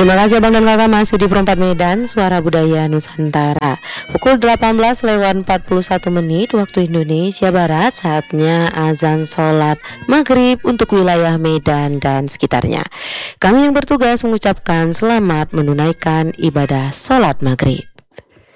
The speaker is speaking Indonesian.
Terima kasih Abang dan Kakak masih di Perempat Medan, Suara Budaya Nusantara. Pukul 18:41 waktu Indonesia Barat, saatnya azan sholat maghrib untuk wilayah Medan dan sekitarnya. Kami yang bertugas mengucapkan selamat menunaikan ibadah sholat maghrib.